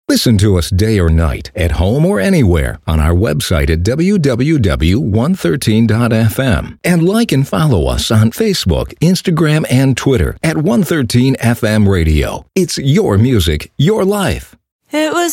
Listen to us day or night, at home or anywhere, on our website at www.113.fm. And like and follow us on Facebook, Instagram, and Twitter at 113FM Radio. It's your music, your life. It was